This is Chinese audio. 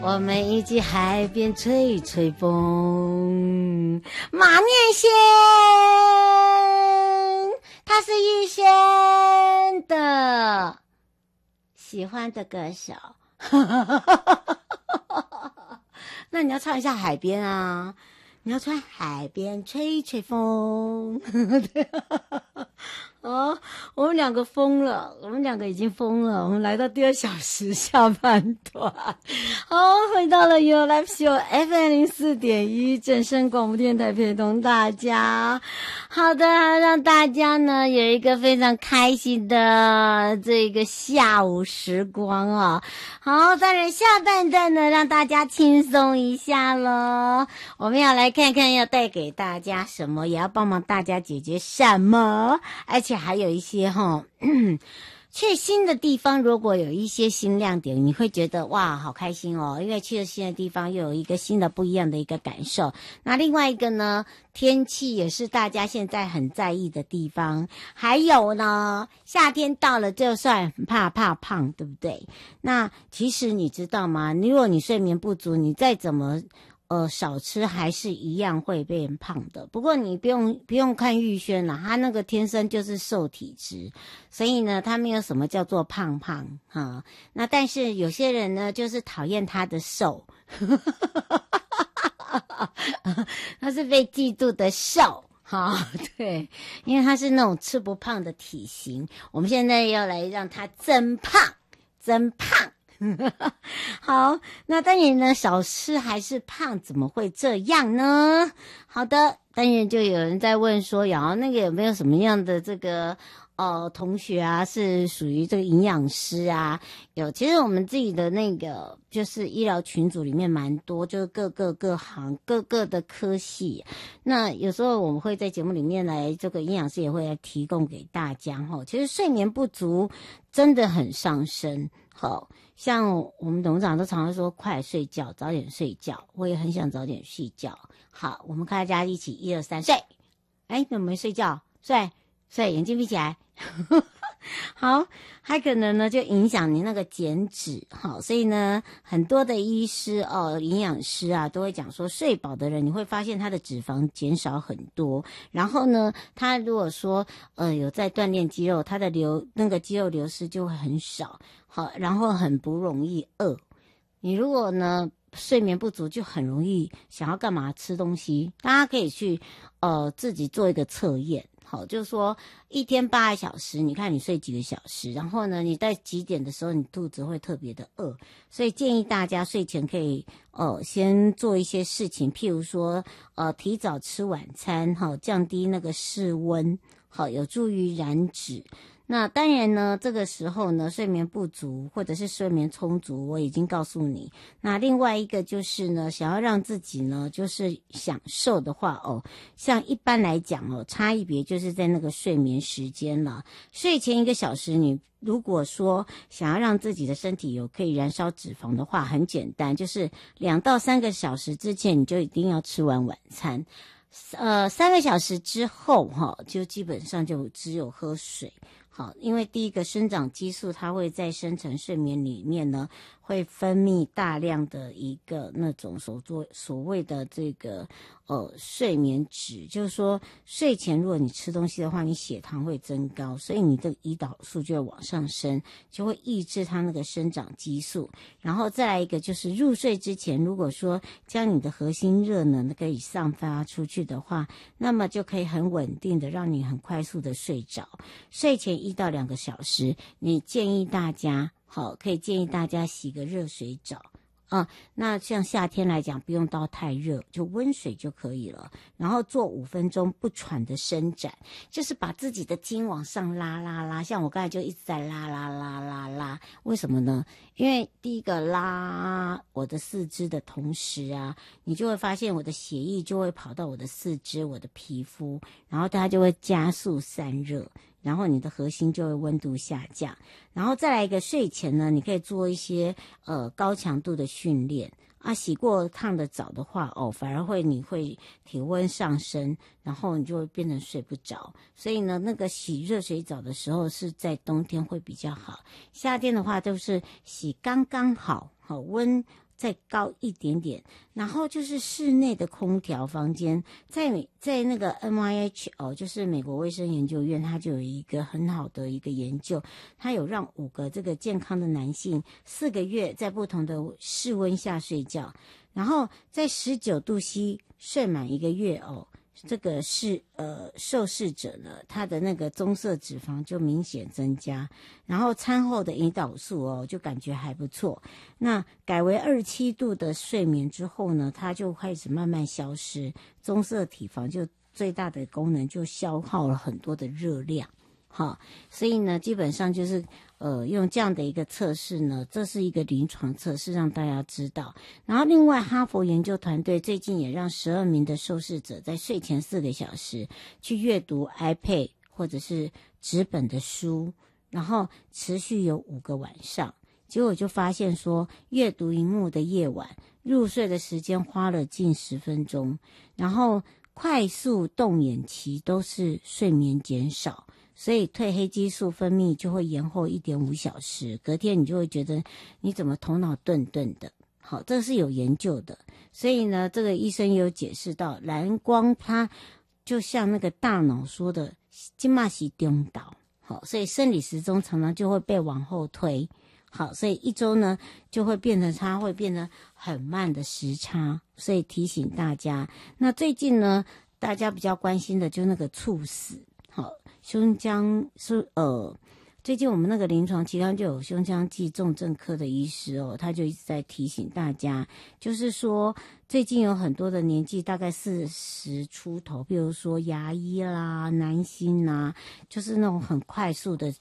我们一起海边吹吹风。马念先，他是玉轩的喜欢的歌手。那你要唱一下海边啊，你要唱海边吹吹风。哦，我们两个疯了，我们两个已经疯了。我们来到第2小时下半段，回到了 Your Life Show FM 04.1正声广播电台，陪同大家。好的，让大家呢有一个非常开心的这个下午时光啊。好，当然下半段呢让大家轻松一下咯。我们要来看看要带给大家什么，也要帮忙大家解决什么，而且还有一些去新的地方，如果有一些新亮点，你会觉得哇好开心哦，因为去了新的地方又有一个新的不一样的一个感受。那另外一个呢，天气也是大家现在很在意的地方。还有呢，夏天到了就算很怕胖，对不对？那其实你知道吗，如果你睡眠不足，你再怎么少吃还是一样会变胖的。不过你不用看玉轩啦，他那个天生就是瘦体质，所以呢他没有什么叫做胖哈。那但是有些人呢就是讨厌他的瘦，他是被嫉妒的瘦。对，因为他是那种吃不胖的体型，我们现在要来让他增胖。好，那当然呢，少吃还是胖，怎么会这样呢？好的，当然就有人在问说，那个有没有什么样的这个同学啊，是属于这个营养师啊？有，其实我们自己的那个就是医疗群组里面蛮多，就是各行各的科系。那有时候我们会在节目里面来，这个营养师也会来提供给大家其实睡眠不足真的很伤身。像我们董事长都常常说快睡觉，早点睡觉，我也很想早点睡觉。好，我们大家一起1、2、3睡。怎么没睡觉？睡，眼睛闭起来。好，还可能呢就影响你那个减脂。好，所以呢很多的医师营养师啊都会讲说，睡饱的人你会发现他的脂肪减少很多，然后呢他如果说有在锻炼肌肉，他的那个肌肉流失就会很少。好，然后很不容易饿。你如果呢睡眠不足，就很容易想要干嘛吃东西。大家可以去自己做一个测验。好，就是说一天8个小时，你看你睡几个小时，然后呢你在几点的时候你肚子会特别的饿，所以建议大家睡前可以先做一些事情，譬如说提早吃晚餐，降低那个室温，好，有助于燃脂。那当然呢，这个时候呢，睡眠不足或者是睡眠充足，我已经告诉你。那另外一个就是呢，想要让自己呢，就是享受的话像一般来讲差异别就是在那个睡眠时间了。睡前1个小时，你如果说想要让自己的身体有可以燃烧脂肪的话，很简单，就是2到3个小时之前你就一定要吃完晚餐。3个小时之后就基本上就只有喝水。好，因为第一个生长激素它会在深层睡眠里面呢会分泌大量的一个那种所谓的这个睡眠脂，就是说睡前如果你吃东西的话，你血糖会增高，所以你的胰岛素就会往上升，就会抑制它那个生长激素。然后再来一个就是入睡之前，如果说将你的核心热能可以散发出去的话，那么就可以很稳定的让你很快速的睡着。睡前1到2个小时，你建议大家可以建议大家洗个热水澡那像夏天来讲不用到太热，就温水就可以了，然后做5分钟不喘的伸展，就是把自己的筋往上拉，像我刚才就一直在拉，为什么呢？因为第一个拉我的四肢的同时啊，你就会发现我的血液就会跑到我的四肢，我的皮肤，然后它就会加速散热，然后你的核心就会温度下降。然后再来一个，睡前呢你可以做一些高强度的训练洗过烫的澡的话反而你会体温上升，然后你就会变成睡不着。所以呢那个洗热水澡的时候是在冬天会比较好，夏天的话都是洗刚刚好温再高一点点。然后就是室内的空调房间，在那个 NIH 就是美国卫生研究院，它就有一个很好的一个研究，它有让5个这个健康的男性4个月在不同的室温下睡觉，然后在19度 C 睡满1个月这个受试者呢，他的那个棕色脂肪就明显增加，然后餐后的胰岛素就感觉还不错。那改为27度的睡眠之后呢，它就开始慢慢消失，棕色体房就最大的功能就消耗了很多的热量。好，所以呢，基本上就是用这样的一个测试呢，这是一个临床测试，让大家知道。然后另外，哈佛研究团队最近也让12名的受试者在睡前4个小时去阅读 iPad 或者是纸本的书，然后持续有5个晚上。结果就发现说，阅读萤幕的夜晚，入睡的时间花了近10分钟，然后快速动眼期都是睡眠减少。所以褪黑激素分泌就会延后 1.5 小时，隔天你就会觉得你怎么头脑钝钝的。好，这是有研究的。所以呢，这个医生也有解释到，蓝光它就像那个大脑说的现在是颠倒。好，所以生理时钟常常就会被往后推。好，所以1周呢就会变成它会变得很慢的时差，所以提醒大家。那最近呢，大家比较关心的就那个猝死。好，胸腔最近我们那个临床期刊就有胸腔暨重症科的医师他就一直在提醒大家，就是说最近有很多的年纪大概40出头，比如说牙医啦、男星啦，就是那种很快速的